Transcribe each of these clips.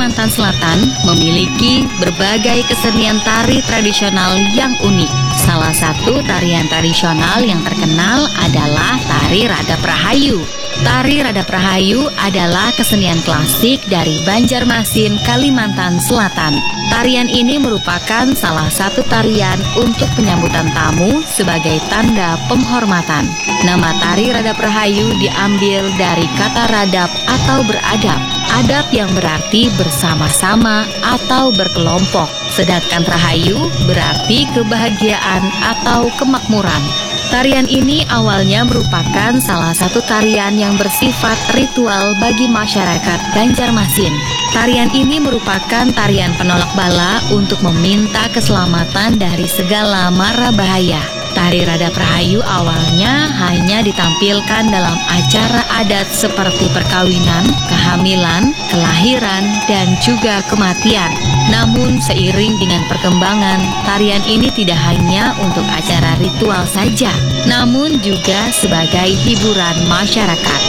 Kalimantan Selatan memiliki berbagai kesenian tari tradisional yang unik. Salah satu tarian tradisional yang terkenal adalah Tari Radap Rahayu. Tari Radap Rahayu adalah kesenian klasik dari Banjarmasin, Kalimantan Selatan. Tarian ini merupakan salah satu tarian untuk penyambutan tamu sebagai tanda penghormatan. Nama Tari Radap Rahayu diambil dari kata radap atau beradab. Adab yang berarti bersama-sama atau berkelompok. Sedangkan Rahayu berarti kebahagiaan atau kemakmuran. Tarian ini awalnya merupakan salah satu tarian yang bersifat ritual bagi masyarakat Banjarmasin. Tarian ini merupakan tarian penolak bala untuk meminta keselamatan dari segala mara bahaya. Tari Radap Rahayu awalnya hanya ditampilkan dalam acara adat seperti perkawinan, kehamilan, kelahiran, dan juga kematian. Namun seiring dengan perkembangan, tarian ini tidak hanya untuk acara ritual saja, namun juga sebagai hiburan masyarakat.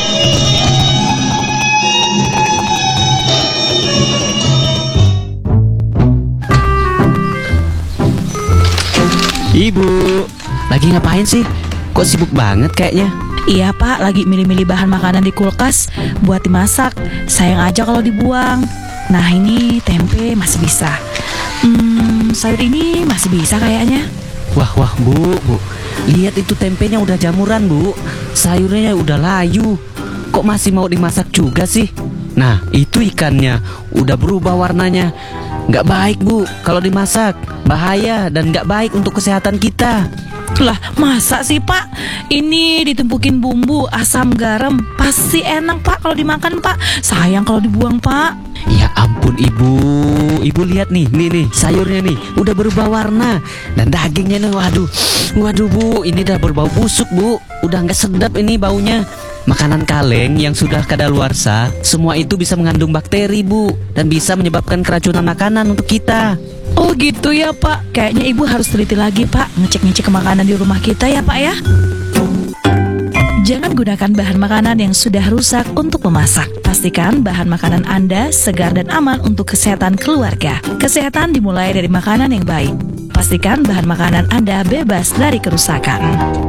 Ibu, lagi ngapain sih? Kok sibuk banget kayaknya? Iya Pak, lagi milih-milih bahan makanan di kulkas buat dimasak. Sayang aja kalau dibuang. Nah ini tempe masih bisa. Sayur ini masih bisa kayaknya. Wah bu, lihat itu tempenya udah jamuran bu. Sayurnya udah layu. Kok masih mau dimasak juga sih? Nah itu ikannya udah berubah warnanya. Nggak baik bu kalau dimasak. Bahaya dan nggak baik untuk kesehatan kita. Lah masa sih Pak? Ini ditumpukin bumbu, asam, garam. Pasti enak Pak kalau dimakan Pak. Sayang kalau dibuang Pak. Ya ampun ibu. Ibu lihat nih sayurnya nih udah berubah warna. Dan dagingnya nih waduh bu, ini udah berbau busuk bu. Udah nggak sedap ini baunya. Makanan kaleng yang sudah kadaluarsa, semua itu bisa mengandung bakteri bu. Dan bisa menyebabkan keracunan makanan untuk kita. Oh gitu ya Pak. Kayaknya ibu harus teliti lagi Pak, ngecek-ngecek ke makanan di rumah kita ya Pak ya. Jangan gunakan bahan makanan yang sudah rusak untuk memasak. Pastikan bahan makanan Anda segar dan aman untuk kesehatan keluarga. Kesehatan dimulai dari makanan yang baik. Pastikan bahan makanan Anda bebas dari kerusakan.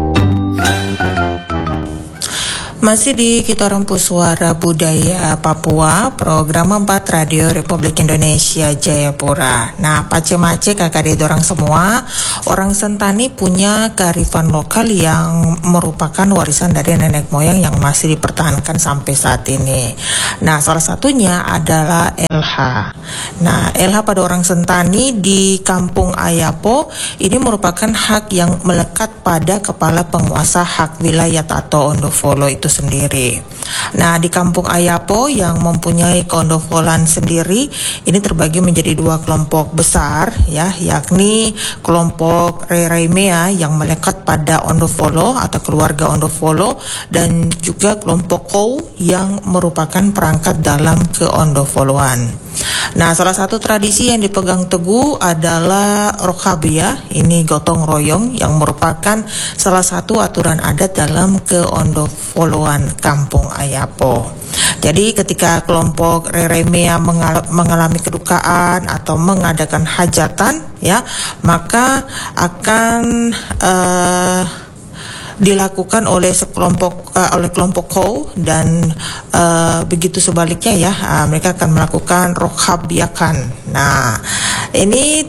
Masih di Kita Rempu Suara Budaya Papua, program 4 Radio Republik Indonesia Jayapura. Nah, pace-mace kakak adik orang semua, orang Sentani punya kearifan lokal yang merupakan warisan dari nenek moyang yang masih dipertahankan sampai saat ini. Nah, salah satunya adalah LH. Nah, LH pada orang Sentani di Kampung Ayapo ini merupakan hak yang melekat pada kepala penguasa hak wilayah atau Ondofolo itu sendiri. Nah, di Kampung Ayapo yang mempunyai keondofolan sendiri ini terbagi menjadi 2 kelompok besar ya, yakni kelompok Reraimea yang melekat pada Ondofolo atau keluarga Ondofolo dan juga kelompok Kou yang merupakan perangkat dalam keondofoloan. Nah, salah satu tradisi yang dipegang teguh adalah Rokhabia, ini gotong royong yang merupakan salah satu aturan adat dalam keondofoloan Kampung Ayapo. Jadi ketika kelompok Reremea mengalami kedukaan atau mengadakan hajatan ya, maka akan dilakukan oleh kelompok Kou dan begitu sebaliknya ya, mereka akan melakukan rokhabiakan. Nah, ini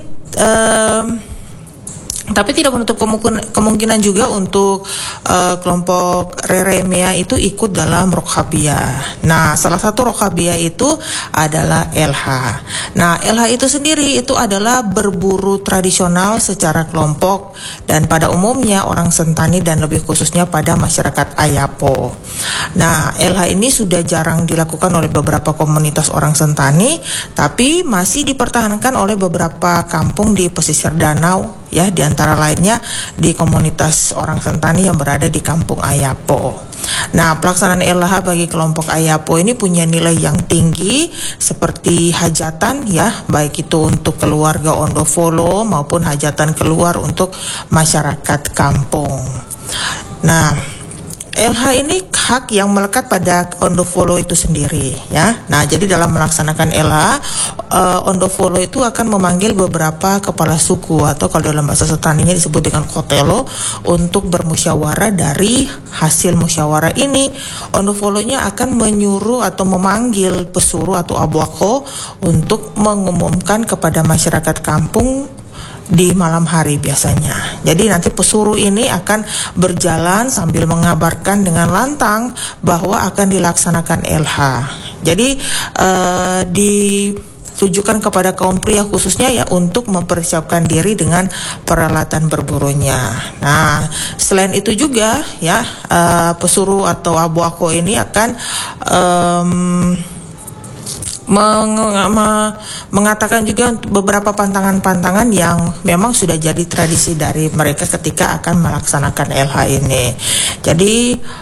tapi tidak menutup kemungkinan juga untuk kelompok Reremea itu ikut dalam Rokhabia. Nah, salah satu Rokhabia itu adalah LH. Nah, LH itu sendiri itu adalah berburu tradisional secara kelompok dan pada umumnya orang Sentani dan lebih khususnya pada masyarakat Ayapo. Nah, LH ini sudah jarang dilakukan oleh beberapa komunitas orang Sentani, tapi masih dipertahankan oleh beberapa kampung di pesisir danau ya, di antara lainnya di komunitas orang Sentani yang berada di Kampung Ayapo. Nah, pelaksanaan LH bagi kelompok Ayapo ini punya nilai yang tinggi seperti hajatan ya, baik itu untuk keluarga Ondofolo maupun hajatan keluar untuk masyarakat kampung. Nah, LH ini hak yang melekat pada Ondofolo itu sendiri ya. Nah, jadi dalam melaksanakan LH, Ondofolo itu akan memanggil beberapa kepala suku atau kalau dalam bahasa Setaninya disebut dengan kotelo untuk bermusyawarah. Dari hasil musyawarah ini, Ondofolonya akan menyuruh atau memanggil pesuruh atau abuako untuk mengumumkan kepada masyarakat kampung di malam hari biasanya. Jadi nanti pesuruh ini akan berjalan sambil mengabarkan dengan lantang bahwa akan dilaksanakan LH. Jadi ditujukan kepada kaum pria khususnya ya untuk mempersiapkan diri dengan peralatan berburunya. Nah, selain itu juga ya pesuruh atau abuako ini akan mengatakan juga beberapa pantangan-pantangan yang memang sudah jadi tradisi dari mereka ketika akan melaksanakan LH ini. Jadi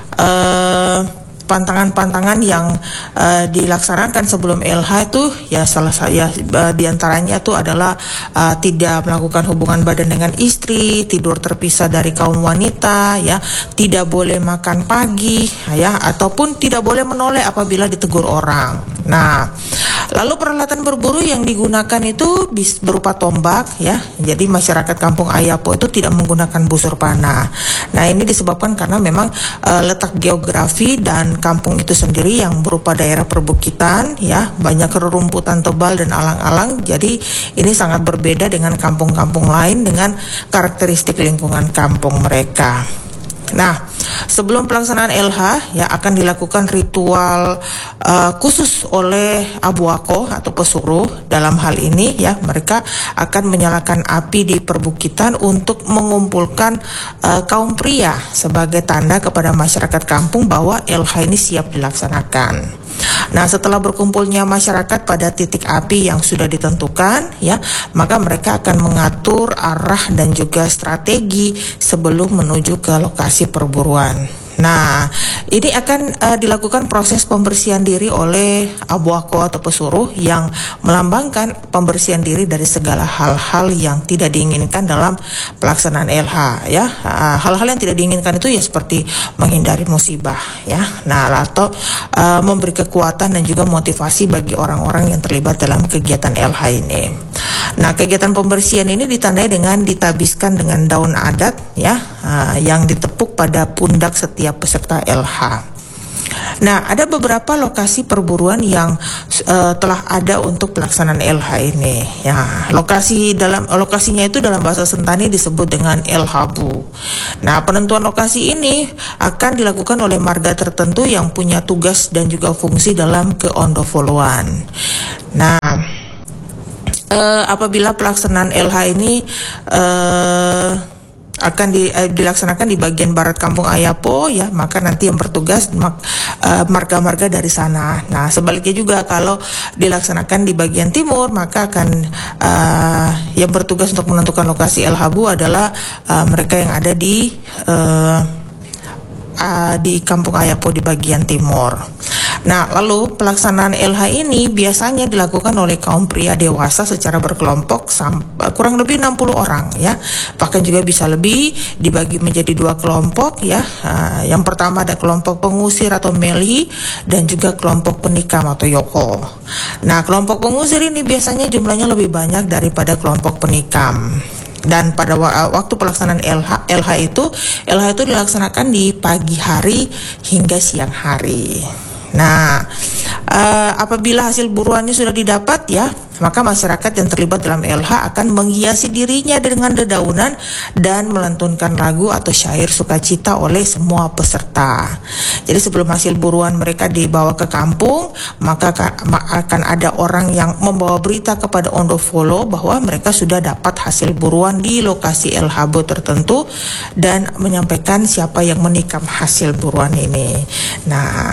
pantangan-pantangan yang dilaksanakan sebelum LH itu ya salah saya diantaranya itu adalah tidak melakukan hubungan badan dengan istri, tidur terpisah dari kaum wanita, ya, tidak boleh makan pagi, ya, ataupun tidak boleh menoleh apabila ditegur orang. Nah, lalu peralatan berburu yang digunakan itu berupa tombak, ya. Jadi masyarakat kampung Ayapo itu tidak menggunakan busur panah. Nah, ini disebabkan karena memang letak geografi dan kampung itu sendiri yang berupa daerah perbukitan, ya, banyak rerumputan tebal dan alang-alang. Jadi ini sangat berbeda dengan kampung-kampung lain dengan karakteristik lingkungan kampung mereka. Nah, sebelum pelaksanaan LH ya akan dilakukan ritual khusus oleh abuako atau pesuruh. Dalam hal ini ya mereka akan menyalakan api di perbukitan untuk mengumpulkan kaum pria sebagai tanda kepada masyarakat kampung bahwa LH ini siap dilaksanakan. Nah, setelah berkumpulnya masyarakat pada titik api yang sudah ditentukan, ya, maka mereka akan mengatur arah dan juga strategi sebelum menuju ke lokasi perburuan. Nah, ini akan dilakukan proses pembersihan diri oleh abuako atau pesuruh yang melambangkan pembersihan diri dari segala hal-hal yang tidak diinginkan dalam pelaksanaan LH, ya. Hal-hal yang tidak diinginkan itu ya seperti menghindari musibah, ya. Nah, atau memberi kekuatan dan juga motivasi bagi orang-orang yang terlibat dalam kegiatan LH ini. Nah, kegiatan pembersihan ini ditandai dengan ditabiskan dengan daun adat, ya, yang ditepuk pada pundak setiap peserta LH. Nah, ada beberapa lokasi perburuan yang telah ada untuk pelaksanaan LH ini. Ya, lokasinya itu dalam bahasa Sentani disebut dengan LHbu. Nah, penentuan lokasi ini akan dilakukan oleh marga tertentu yang punya tugas dan juga fungsi dalam keondofoloan. Nah, apabila pelaksanaan LH ini akan dilaksanakan di bagian barat kampung Ayapo, ya, maka nanti yang bertugas marga-marga dari sana. Nah, sebaliknya juga kalau dilaksanakan di bagian timur, maka akan yang bertugas untuk menentukan lokasi LHbu adalah mereka yang ada di kampung Ayapo di bagian timur. Nah, lalu pelaksanaan LH ini biasanya dilakukan oleh kaum pria dewasa secara berkelompok kurang lebih 60 orang, ya. Bahkan juga bisa lebih, dibagi menjadi 2 kelompok, ya. Yang pertama ada kelompok pengusir atau melhi dan juga kelompok penikam atau yoko. Nah, kelompok pengusir ini biasanya jumlahnya lebih banyak daripada kelompok penikam. Dan pada waktu pelaksanaan LH itu dilaksanakan di pagi hari hingga siang hari. Nah, apabila hasil buruannya sudah didapat, ya, maka masyarakat yang terlibat dalam LH akan menghiasi dirinya dengan dedaunan dan melantunkan lagu atau syair sukacita oleh semua peserta. Jadi sebelum hasil buruan mereka dibawa ke kampung, maka akan ada orang yang membawa berita kepada Ondofolo bahwa mereka sudah dapat hasil buruan di lokasi LHbu tertentu dan menyampaikan siapa yang menikam hasil buruan ini. Nah,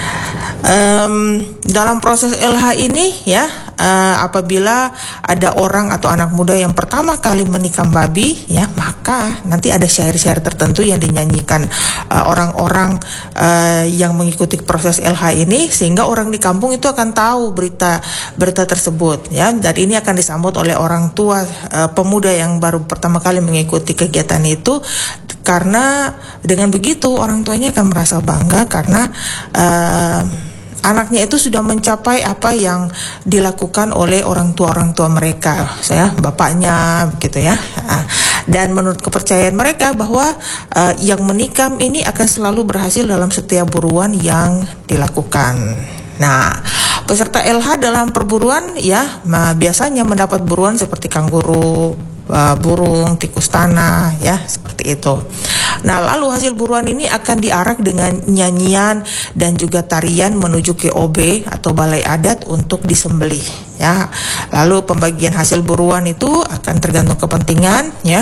dalam proses LH ini, ya, apabila ada orang atau anak muda yang pertama kali menikam babi, ya, maka nanti ada syair-syair tertentu yang dinyanyikan orang-orang yang mengikuti proses LH ini, sehingga orang di kampung itu akan tahu berita tersebut, ya. Dan ini akan disambut oleh orang tua pemuda yang baru pertama kali mengikuti kegiatan itu karena dengan begitu orang tuanya akan merasa bangga karena anaknya itu sudah mencapai apa yang dilakukan oleh orang tua mereka, bapaknya, begitu ya. Dan menurut kepercayaan mereka bahwa yang menikam ini akan selalu berhasil dalam setiap buruan yang dilakukan. Nah, peserta LH dalam perburuan ya biasanya mendapat buruan seperti kanguru, burung, tikus tanah, ya seperti itu. Nah, lalu hasil buruan ini akan diarak dengan nyanyian dan juga tarian menuju ke OB atau balai adat untuk disembelih, ya. Lalu pembagian hasil buruan itu akan tergantung kepentingan, ya.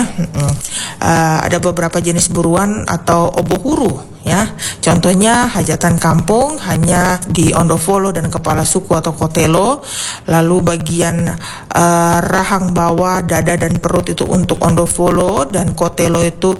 Ada beberapa jenis buruan atau obohuru, ya. Contohnya hajatan kampung hanya di Ondofolo dan kepala suku atau kotelo. Lalu bagian rahang bawah, dada dan perut itu untuk Ondofolo, dan kotelo itu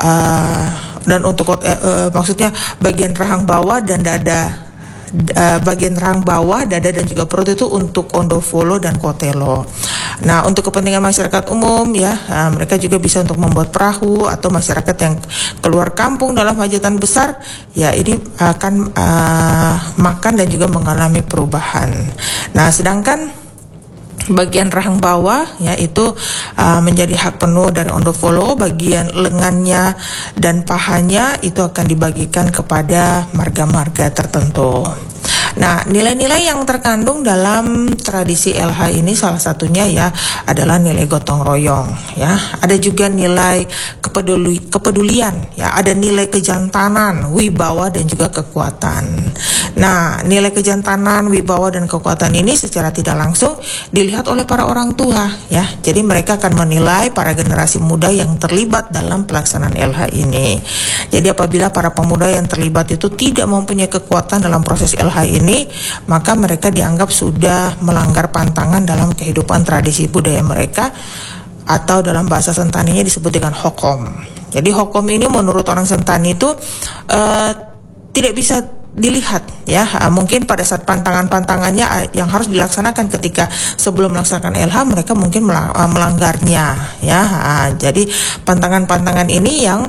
dan untuk maksudnya bagian rahang bawah dan dada. Bagian rahang bawah, dada dan juga perut itu untuk Ondofolo dan kotelo. Nah, untuk kepentingan masyarakat umum ya, mereka juga bisa untuk membuat perahu, atau masyarakat yang keluar kampung dalam hajatan besar ya ini akan makan dan juga mengalami perubahan. Nah, sedangkan bagian rahang bawah ya itu menjadi hak penuh dari Ondofolo. Bagian lengannya dan pahanya itu akan dibagikan kepada marga-marga tertentu. Nah, nilai-nilai yang terkandung dalam tradisi LH ini salah satunya ya adalah nilai gotong royong, ya. Ada juga nilai kepedulian, ya. Ada nilai kejantanan, wibawa dan juga kekuatan. Nah, nilai kejantanan, wibawa dan kekuatan ini secara tidak langsung dilihat oleh para orang tua, ya. Jadi mereka akan menilai para generasi muda yang terlibat dalam pelaksanaan LH ini. Jadi apabila para pemuda yang terlibat itu tidak mempunyai kekuatan dalam proses LH ini, maka mereka dianggap sudah melanggar pantangan dalam kehidupan tradisi budaya mereka, atau dalam bahasa Sentaninya disebut dengan hokom. Jadi hokom ini menurut orang Sentani itu tidak bisa dilihat, ya. Mungkin pada saat pantangan-pantangannya yang harus dilaksanakan ketika sebelum melaksanakan LH mereka mungkin melanggarnya, ya. Jadi pantangan-pantangan ini yang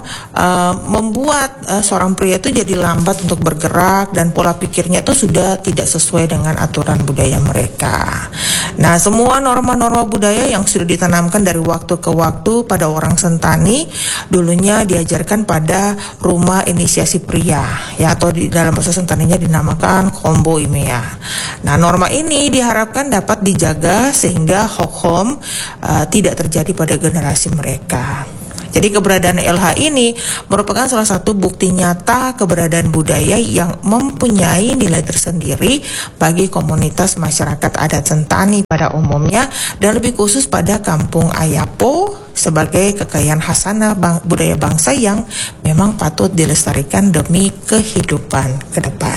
membuat seorang pria itu jadi lambat untuk bergerak dan pola pikirnya itu sudah tidak sesuai dengan aturan budaya mereka. Nah, semua norma-norma budaya yang sudah ditanamkan dari waktu ke waktu pada orang Sentani dulunya diajarkan pada rumah inisiasi pria, ya, atau di dalam bahasa Sentaninya dinamakan Kombo Imea. Nah, norma ini diharapkan dapat dijaga sehingga hokom tidak terjadi pada generasi mereka. Jadi keberadaan LH ini merupakan salah satu bukti nyata keberadaan budaya yang mempunyai nilai tersendiri bagi komunitas masyarakat adat Sentani pada umumnya, dan lebih khusus pada kampung Ayapo sebagai kekayaan khasana budaya bangsa yang memang patut dilestarikan demi kehidupan ke depan.